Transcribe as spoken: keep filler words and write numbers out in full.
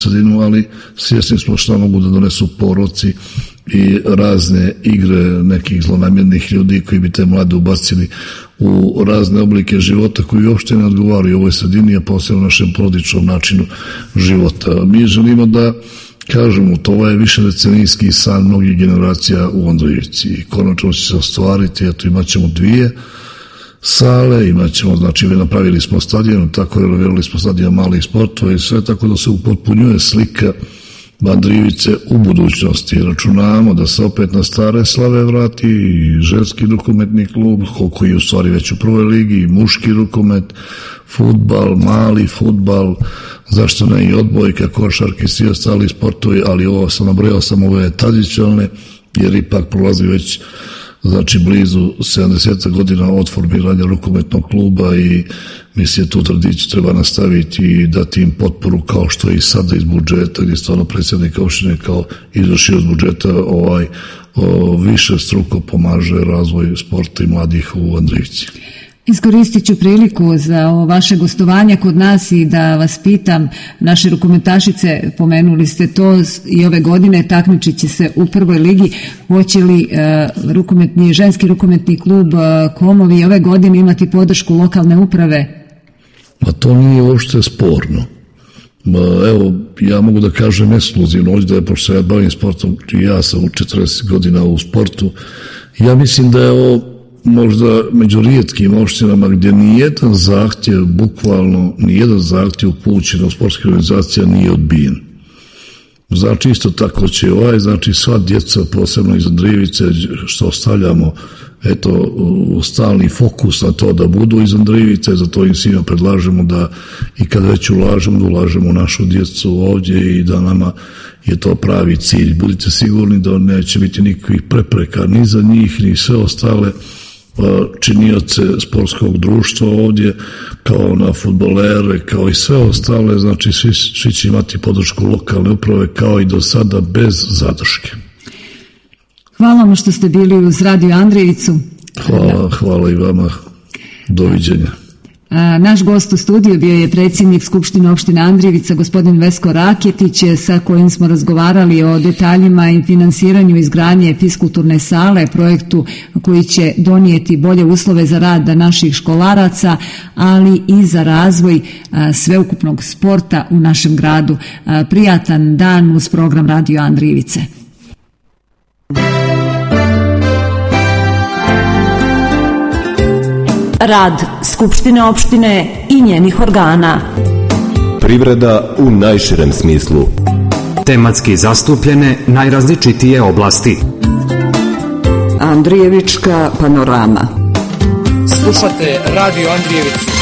sredinu, ali svjesni smo šta mogu da donesu poroci i razne igre nekih zlonamjernih ljudi koji bi te mlade ubacili u razne oblike života koji uopšte ne odgovaraju ovoj sredini, a posebno našem porodičnom načinu života. Mi želimo da kažemo, to je više decenijski san mnogih generacija u Ondrejici i konačno će se ostvariti. Eto, imat ćemo dvije sale, imat ćemo, znači napravili smo stadion, tako renovirali smo stadion malih sportova i sve, tako da se upotpunjuje slika Andrijevice u budućnosti. Računamo da se opet na stare slave vrati i ženski rukometni klub, koji je u stvari već u prvoj ligi, i muški rukomet, fudbal, mali fudbal, zašto ne i odbojka, košarke, svi ostali sportovi, ali ovo sam nabrojao sam ove tradicionalne, jer ipak prolazi već znači blizu sedamdeset godina od formiranja rukometnog kluba i mislim tu tradiciju treba nastaviti i dati im potporu kao što je i sada iz budžeta, gdje stvarno predsjednik opštine kao izvršio iz budžeta ovaj o, više struko pomaže razvoj sporta i mladih u Andrijevici. Iskoristit ću priliku za ovo vaše gostovanje kod nas i da vas pitam, naše rukometašice, pomenuli ste to, i ove godine takmičit će se u prvoj ligi, hoće li uh, rukometni, ženski rukometni klub uh, Komovi ove godine imati podršku lokalne uprave? Ma to nije uopšte sporno. Ma, evo, ja mogu da kažem ekskluzivno, ovdje da je, pošto ja bavim sportom, i ja sam u četrdeset godina u sportu, ja mislim da je ovo možda među rijetkim opštinama gdje nijedan zahtjev, bukvalno nijedan zahtjev upućen od sportskih organizacija nije odbijen. Znači isto tako će ovaj, znači sva djeca, posebno iz Andrijevice, što ostavljamo eto u stalni fokus na to da budu iz Andrijevice, zato im svima predlažemo da i kad već ulažemo, da ulažemo u našu djecu ovdje i da nama je to pravi cilj. Budite sigurni da neće biti nikakvih prepreka ni za njih, ni sve ostale činioce sportskog društva ovdje, kao na fudbalere, kao i sve ostale, znači svi, svi će imati podršku lokalne uprave kao i do sada bez zadrške. Hvala vam što ste bili uz Radio Andrijevicu. Hvala, hvala i vama. Doviđenja. A, naš gost u studiju bio je predsjednik Skupštine opštine Andrijevica, gospodin Vesko Raketić, sa kojim smo razgovarali o detaljima i finansiranju izgradnje fiskulturne sale, projektu koji će donijeti bolje uslove za rad naših školaraca, ali i za razvoj a, sveukupnog sporta u našem gradu. A, prijatan dan uz program Radio Andrijevice. Rad Skupštine opštine i njenih organa. Privreda u najširem smislu. Tematski zastupljene najrazličitije oblasti. Andrijevička panorama. Slušate Radio Andrijevicu.